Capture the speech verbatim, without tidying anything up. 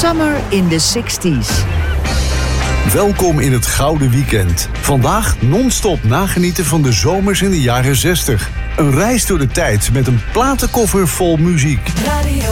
Summer in the zestig's. Welkom in het Gouden Weekend. Vandaag non-stop nagenieten van de zomers in de jaren zestig. Een reis door de tijd met een platenkoffer vol muziek. Radio